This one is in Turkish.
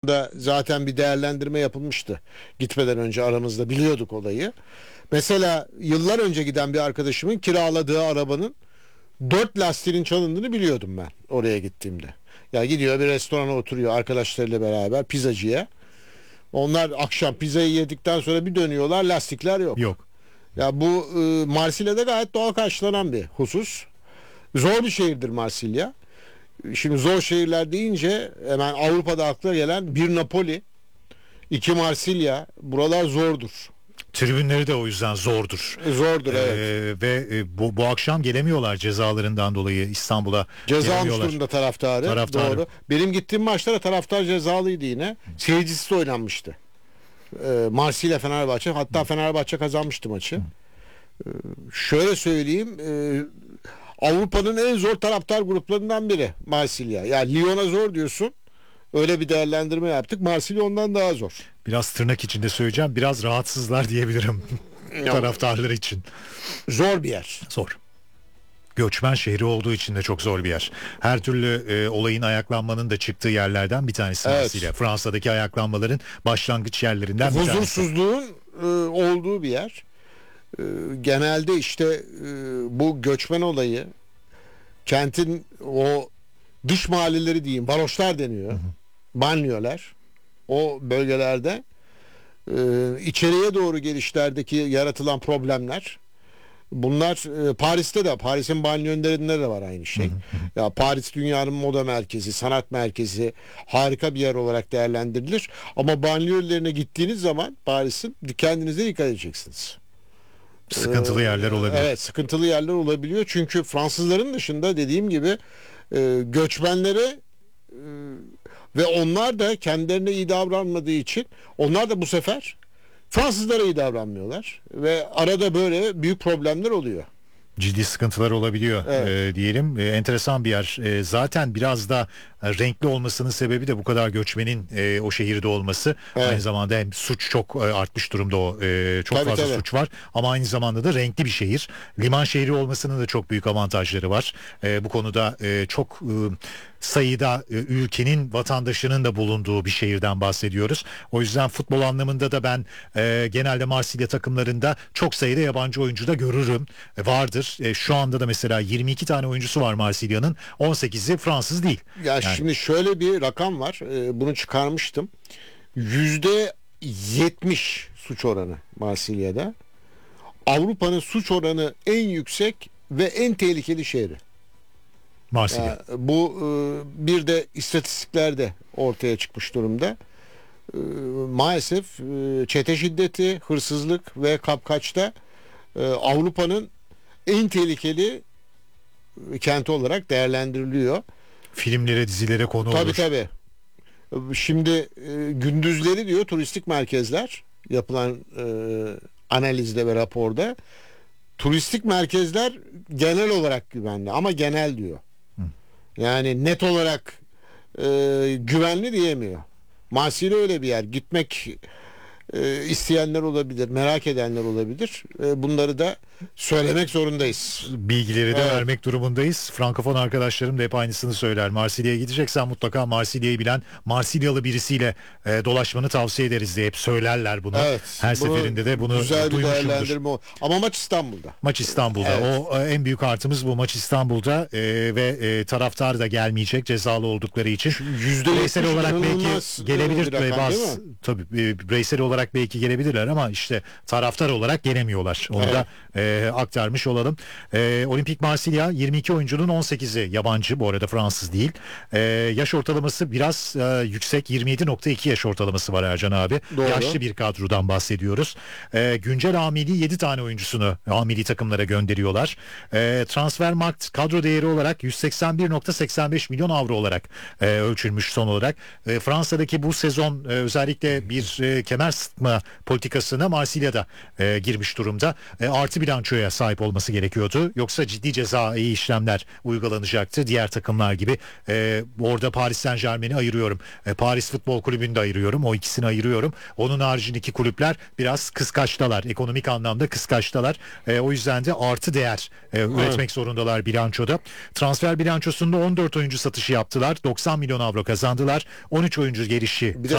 konusunda zaten bir değerlendirme yapılmıştı. Gitmeden önce aramızda biliyorduk olayı. Mesela yıllar önce giden bir arkadaşımın kiraladığı arabanın 4 lastiğinin çalındığını biliyordum ben oraya gittiğimde. Ya gidiyor bir restorana oturuyor arkadaşlarıyla beraber pizzacıya. Onlar akşam pizzayı yedikten sonra bir dönüyorlar, lastikler yok. Yok. Ya bu Marsilya'da gayet doğal karşılanan bir husus. Zor bir şehirdir Marsilya. Şimdi zor şehirler deyince hemen Avrupa'da akla gelen bir Napoli, iki Marsilya, buralar zordur. Tribünleri de o yüzden zordur. Zordur evet. Ve bu akşam gelemiyorlar cezalarından dolayı İstanbul'a. Ceza almış durumda taraftarı. Doğru. Benim gittiğim maçlara taraftar cezalıydı yine. Seyircisiz oynanmıştı. Marsilya Fenerbahçe, hatta Fenerbahçe kazanmıştı maçı. Şöyle söyleyeyim, Avrupa'nın en zor taraftar gruplarından biri Marsilya. Yani Lyon'a zor diyorsun. Öyle bir değerlendirme yaptık. Marsilya ondan daha zor. Biraz tırnak içinde söyleyeceğim. Biraz rahatsızlar diyebilirim taraftarları için. Zor bir yer. Zor. Göçmen şehri olduğu için de çok zor bir yer. Her türlü olayın, ayaklanmanın da çıktığı yerlerden bir tanesi Marsilya. Fransa'daki ayaklanmaların başlangıç yerlerinden bir tanesi. Huzursuzluğun olduğu bir yer. Genelde işte bu göçmen olayı, kentin o dış mahalleleri diyeyim, varoşlar deniyor. Banliyöler. O bölgelerde içeriye doğru gelişlerdeki yaratılan problemler, bunlar Paris'te de, Paris'in banliyölerinde de var aynı şey. Ya Paris dünyanın moda merkezi, sanat merkezi, harika bir yer olarak değerlendirilir. Ama banliyölerine gittiğiniz zaman Paris'in, kendinize dikkat edeceksiniz. Sıkıntılı yerler olabilir. Evet, sıkıntılı yerler olabiliyor. Çünkü Fransızların dışında dediğim gibi göçmenlere ve onlar da kendilerine iyi davranmadığı için onlar da bu sefer Fransızlara iyi davranmıyorlar ve arada böyle büyük problemler oluyor. Ciddi sıkıntılar olabiliyor diyelim. Enteresan bir yer. Zaten biraz da renkli olmasının sebebi de bu kadar göçmenin o şehirde olması. Evet. Aynı zamanda hem suç çok artmış durumda o. Çok fazla suç var. Ama aynı zamanda da renkli bir şehir. Liman şehri olmasının da çok büyük avantajları var. Bu konuda çok sayıda ülkenin vatandaşının da bulunduğu bir şehirden bahsediyoruz. O yüzden futbol anlamında da ben genelde Marsilya takımlarında çok sayıda yabancı oyuncu da görürüm. Vardır. Şu anda da mesela 22 tane oyuncusu var Marsilya'nın. 18'i Fransız değil. Ya şimdi şöyle bir rakam var. Bunu çıkarmıştım. %70 suç oranı Marsilya'da. Avrupa'nın suç oranı en yüksek ve en tehlikeli şehri. Marsilya. Bu bir de istatistiklerde ortaya çıkmış durumda. Maalesef çete şiddeti, hırsızlık ve kapkaçta Avrupa'nın en tehlikeli kenti olarak değerlendiriliyor. Filmlere, dizilere konu olur. Tabii. Şimdi gündüzleri diyor turistik merkezler, yapılan analizde ve raporda turistik merkezler genel olarak güvenli, ama genel diyor. Yani net olarak güvenli diyemiyor. Marsilya öyle bir yer. Gitmek isteyenler olabilir, merak edenler olabilir. Bunları da söylemek zorundayız. Bilgileri de vermek durumundayız. Frankofon arkadaşlarım da hep aynısını söyler. Marsilya'ya gideceksen mutlaka Marsilya'yı bilen, Marsilyalı birisiyle dolaşmanı tavsiye ederiz diye hep söylerler bunu. Evet, her seferinde de bunu güzel bir duymuşumdur. değerlendirme o. Ama maç İstanbul'da. Maç İstanbul'da. Evet. O en büyük artımız bu, maç İstanbul'da ve taraftar da gelmeyecek cezalı oldukları için. Bireysel olarak belki gelebilir. Tabii bireysel olarak belki gelebilirler ama işte taraftar olarak gelemiyorlar. Onu da aktarmış olalım. Olimpik Marsilya 22 oyuncunun 18'i yabancı, bu arada Fransız değil. Yaş ortalaması biraz yüksek, 27.2 yaş ortalaması var Ercan abi. Doğru. Yaşlı bir kadrodan bahsediyoruz. Güncel hamili 7 tane oyuncusunu hamili takımlara gönderiyorlar. Transfermarkt kadro değeri olarak 181.85 milyon avro olarak ölçülmüş son olarak. Fransa'daki bu sezon özellikle bir kemer sıkma politikasına Marsilya'da girmiş durumda. Artı bilançoya sahip olması gerekiyordu. Yoksa ciddi cezai işlemler uygulanacaktı. Diğer takımlar gibi. Orada Paris Saint-Germain'i ayırıyorum. Paris Futbol Kulübü'nü de ayırıyorum. O ikisini ayırıyorum. Onun haricindeki kulüpler biraz kıskaçtalar. Ekonomik anlamda kıskaçtalar. O yüzden de artı değer üretmek zorundalar bilançoda. Transfer bilançosunda 14 oyuncu satışı yaptılar. 90 milyon avro kazandılar. 13 oyuncu gelişi